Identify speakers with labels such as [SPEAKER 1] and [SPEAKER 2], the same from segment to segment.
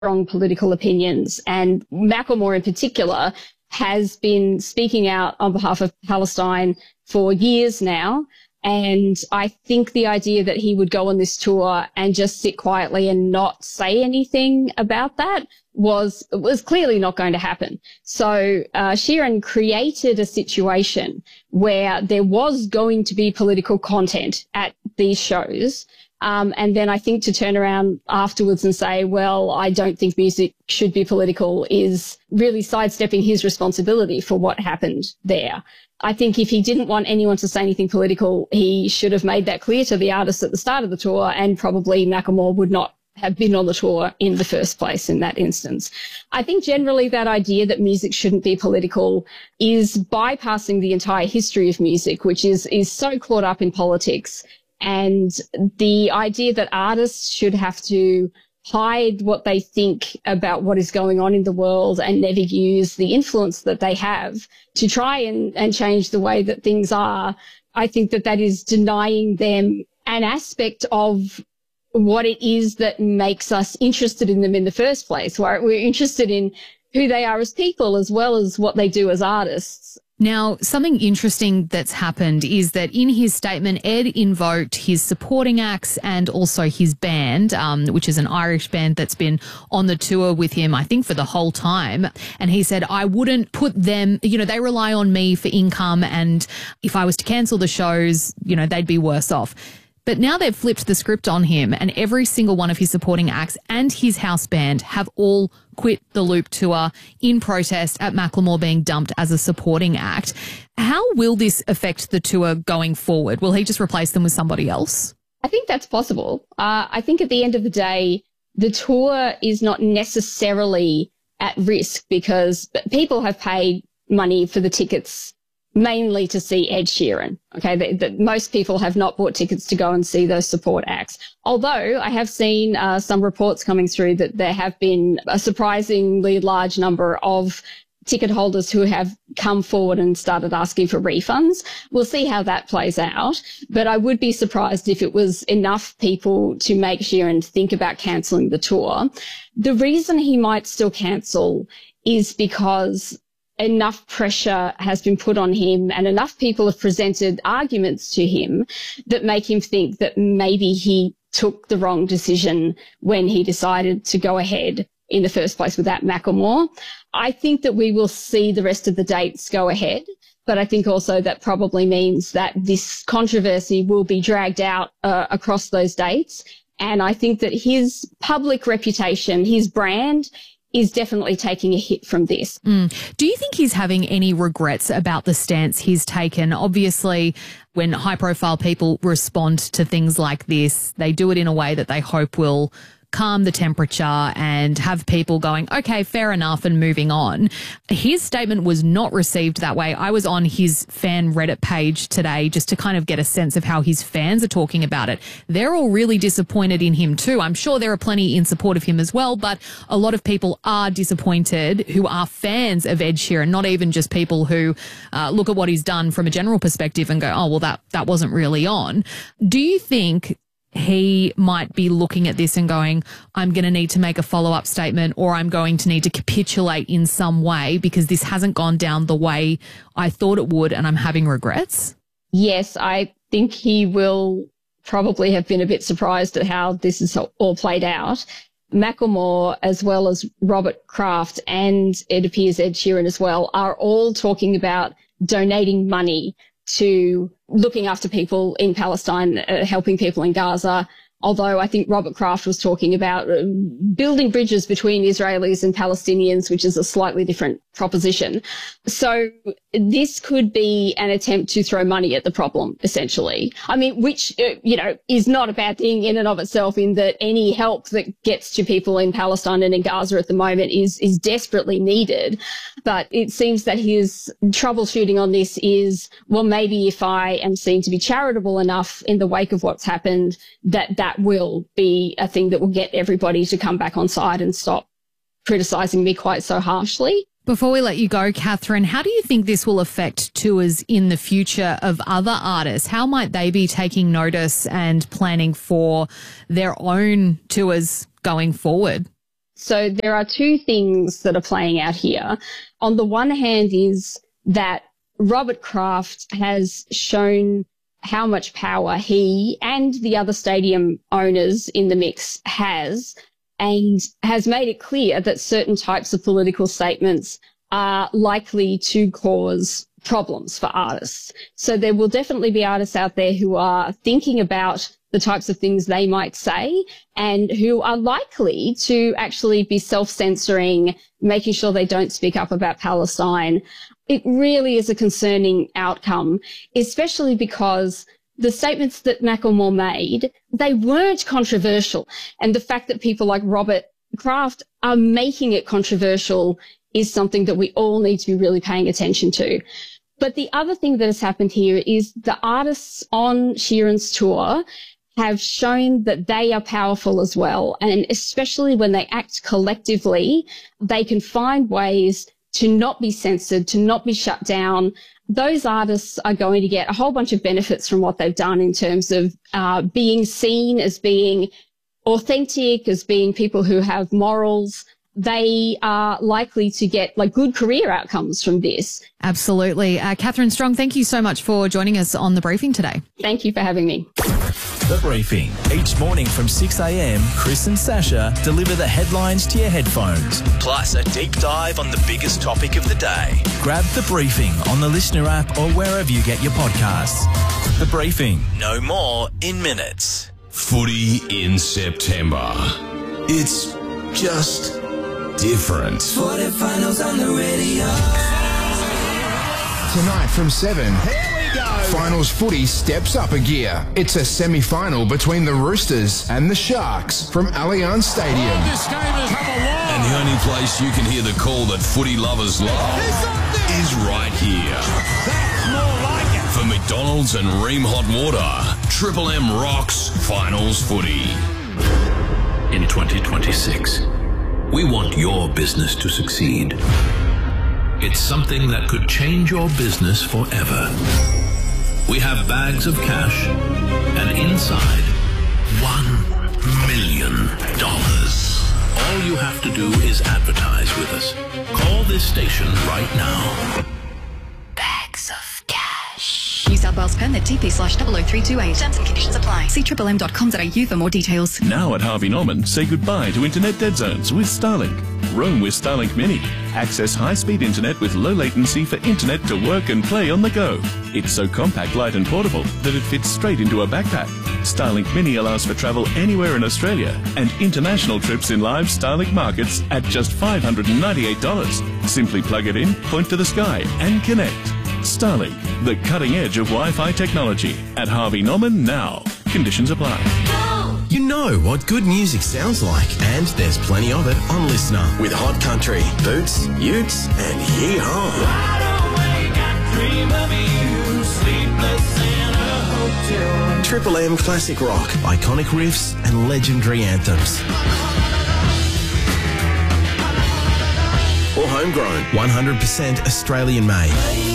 [SPEAKER 1] strong political opinions. And Macklemore in particular has been speaking out on behalf of Palestine for years now. And I think the idea that he would go on this tour and just sit quietly and not say anything about that was clearly not going to happen. So Sheeran created a situation where there was going to be political content at these shows. And then I think to turn around afterwards and say, well, I don't think music should be political is really sidestepping his responsibility for what happened there. I think if he didn't want anyone to say anything political, he should have made that clear to the artists at the start of the tour, and probably Macklemore would not have been on the tour in the first place in that instance. I think generally that idea that music shouldn't be political is bypassing the entire history of music, which is so caught up in politics. And the idea that artists should have to hide what they think about what is going on in the world and never use the influence that they have to try and change the way that things are, I think that is denying them an aspect of what it is that makes us interested in them in the first place, where we're interested in who they are as people as well as what they do as artists.
[SPEAKER 2] Now, something interesting that's happened is that in his statement, Ed invoked his supporting acts and also his band, which is an Irish band that's been on the tour with him, I think, for the whole time. And he said, I wouldn't put them, they rely on me for income, and if I was to cancel the shows, they'd be worse off. But now they've flipped the script on him, and every single one of his supporting acts and his house band have all quit the Loop tour in protest at Macklemore being dumped as a supporting act. How will this affect the tour going forward? Will he just replace them with somebody else?
[SPEAKER 1] I think that's possible. I think at the end of the day, the tour is not necessarily at risk because people have paid money for the tickets mainly to see Ed Sheeran. Okay, that most people have not bought tickets to go and see those support acts. Although I have seen some reports coming through that there have been a surprisingly large number of ticket holders who have come forward and started asking for refunds. We'll see how that plays out. But I would be surprised if it was enough people to make Sheeran think about cancelling the tour. The reason he might still cancel is because enough pressure has been put on him and enough people have presented arguments to him that make him think that maybe he took the wrong decision when he decided to go ahead in the first place without Macklemore. I think that we will see the rest of the dates go ahead, but I think also that probably means that this controversy will be dragged out across those dates. And I think that his public reputation, his brand, is definitely taking a hit from this.
[SPEAKER 2] Do you think he's having any regrets about the stance he's taken? Obviously, when high-profile people respond to things like this, they do it in a way that they hope will calm the temperature and have people going, okay, fair enough, and moving on. His statement was not received that way. I was on his fan Reddit page today just to kind of get a sense of how his fans are talking about it. They're all really disappointed in him too. I'm sure there are plenty in support of him as well, but a lot of people are disappointed who are fans of Ed Sheeran, not even just people who look at what he's done from a general perspective and go, oh, well, that wasn't really on. Do you think he might be looking at this and going, I'm going to need to make a follow-up statement, or I'm going to need to capitulate in some way because this hasn't gone down the way I thought it would and I'm having regrets?
[SPEAKER 1] Yes, I think he will probably have been a bit surprised at how this is all played out. Macklemore, as well as Robert Kraft and it appears Ed Sheeran as well, are all talking about donating money to looking after people in Palestine, helping people in Gaza. Although I think Robert Kraft was talking about building bridges between Israelis and Palestinians, which is a slightly different proposition. So this could be an attempt to throw money at the problem, essentially. I mean, which, is not a bad thing in and of itself, in that any help that gets to people in Palestine and in Gaza at the moment is desperately needed. But it seems that his troubleshooting on this is, well, maybe if I am seen to be charitable enough in the wake of what's happened, that will be a thing that will get everybody to come back on side and stop criticising me quite so harshly.
[SPEAKER 2] Before we let you go, Catherine, how do you think this will affect tours in the future of other artists? How might they be taking notice and planning for their own tours going forward?
[SPEAKER 1] So there are two things that are playing out here. On the one hand is that Robert Kraft has shown how much power he and the other stadium owners in the mix has, and has made it clear that certain types of political statements are likely to cause problems for artists. So there will definitely be artists out there who are thinking about the types of things they might say and who are likely to actually be self-censoring, making sure they don't speak up about Palestine. It really is a concerning outcome, especially because the statements that Macklemore made, they weren't controversial. And the fact that people like Robert Kraft are making it controversial is something that we all need to be really paying attention to. But the other thing that has happened here is the artists on Sheeran's tour have shown that they are powerful as well. And especially when they act collectively, they can find ways to not be censored, to not be shut down. Those artists are going to get a whole bunch of benefits from what they've done in terms of being seen as being authentic, as being people who have morals. They are likely to get like good career outcomes from this.
[SPEAKER 2] Absolutely. Catherine Strong, thank you so much for joining us on The Briefing today.
[SPEAKER 1] Thank you for having me.
[SPEAKER 3] The Briefing. Each morning from 6 a.m, Chris and Sasha deliver the headlines to your headphones, plus a deep dive on the biggest topic of the day. Grab The Briefing on the Listener app or wherever you get your podcasts. The Briefing. No more in minutes.
[SPEAKER 4] Footy in September. It's just different.
[SPEAKER 5] Footy finals on the radio.
[SPEAKER 6] Tonight from 7. Finals footy steps up a gear. It's a semi-final between the Roosters and the Sharks from Allianz Stadium.
[SPEAKER 4] This game has come along. And the only place you can hear the call that footy lovers love is right here.
[SPEAKER 5] That's more like it.
[SPEAKER 4] For McDonald's and Ream Hot Water, Triple M rocks finals footy.
[SPEAKER 7] In 2026, we want your business to succeed. It's something that could change your business forever. We have bags of cash, and inside, $1 million. All you have to do is advertise with us. Call this station right now.
[SPEAKER 8] Bags of cash. New South Wales permit TP/00328. Terms and conditions apply. See triplem.com.au for more details.
[SPEAKER 9] Now at Harvey Norman, say goodbye to internet dead zones with Starlink. Roam with Starlink Mini. Access high-speed internet with low latency for internet to work and play on the go. It's so compact, light and portable that it fits straight into a backpack. Starlink Mini allows for travel anywhere in Australia and international trips in live Starlink markets at just $598. Simply plug it in, point to the sky and connect. Starlink, the cutting edge of Wi-Fi technology. At Harvey Norman now. Conditions apply.
[SPEAKER 10] You know what good music sounds like, and there's plenty of it on Listener with Hot Country, Boots, Utes, and Yee-Haw. Triple M classic rock, iconic riffs, and legendary anthems. Or homegrown, 100% Australian made.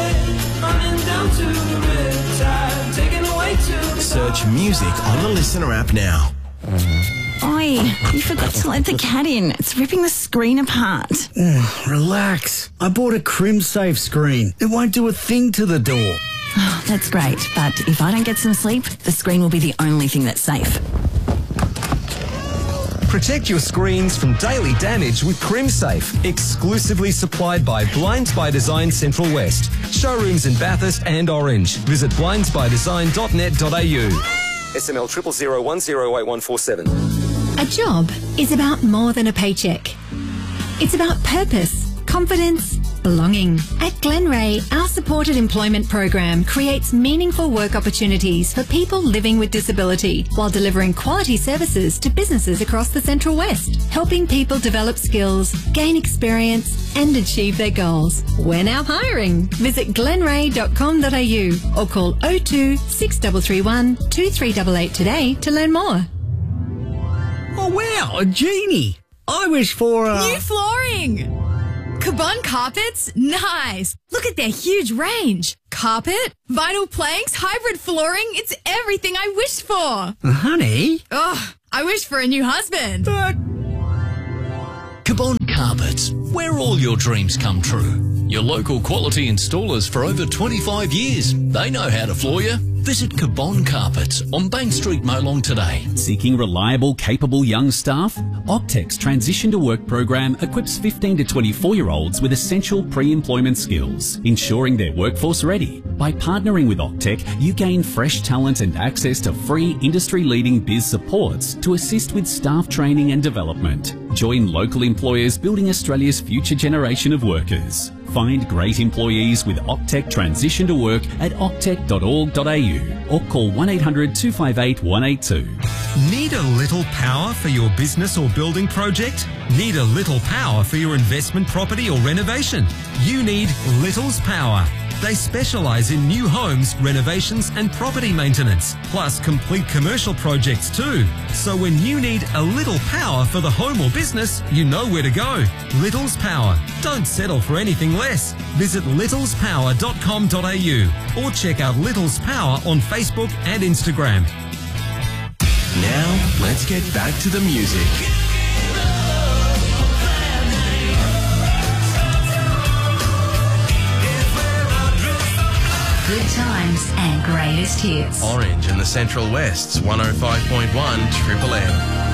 [SPEAKER 10] Search music on the Listener app now.
[SPEAKER 11] Oi, you forgot to let the cat in. It's ripping the screen apart.
[SPEAKER 12] Relax. I bought a CrimSafe screen. It won't do a thing to the door.
[SPEAKER 11] Oh, that's great, but if I don't get some sleep, the screen will be the only thing that's safe.
[SPEAKER 13] Protect your screens from daily damage with CrimSafe, exclusively supplied by Blinds by Design Central West. Showrooms in Bathurst and Orange. Visit blindsbydesign.net.au. SML 00108147.
[SPEAKER 14] A job is about more than a paycheck. It's about purpose, confidence, belonging. At Glenray, our supported employment program creates meaningful work opportunities for people living with disability while delivering quality services to businesses across the Central West, helping people develop skills, gain experience and achieve their goals. We're now hiring. Visit glenray.com.au or call 02 6331 2388 today to learn more.
[SPEAKER 12] Oh, wow, a genie. I wish for a...
[SPEAKER 15] New flooring! Cabon Carpets? Nice! Look at their huge range. Carpet, vinyl planks, hybrid flooring. It's everything I wished for.
[SPEAKER 12] Honey?
[SPEAKER 15] Oh, I wish for a new husband.
[SPEAKER 7] Carpets, where all your dreams come true. Your local quality installers for over 25 years. They know how to floor you. Visit Cabon Carpets on Bank Street, Molong today.
[SPEAKER 16] Seeking reliable, capable young staff? Octec's Transition to Work program equips 15 to 24-year-olds with essential pre-employment skills, ensuring they're workforce ready. By partnering with Octec, you gain fresh talent and access to free industry-leading biz supports to assist with staff training and development. Join local employers building Australia's future generation of workers. Find great employees with Octec Transition to Work at octec.org.au or call 1800 258 182.
[SPEAKER 13] Need a little power for your business or building project? Need a little power for your investment property or renovation? You need Little's Power. They specialise in new homes, renovations and property maintenance, plus complete commercial projects too. So when you need a little power for the home or business, you know where to go. Little's Power. Don't settle for anything less. Visit littlespower.com.au or check out Little's Power on Facebook and Instagram.
[SPEAKER 10] Now, let's get back to the music.
[SPEAKER 14] Good times and greatest hits.
[SPEAKER 10] Orange in the Central West's 105.1 Triple M.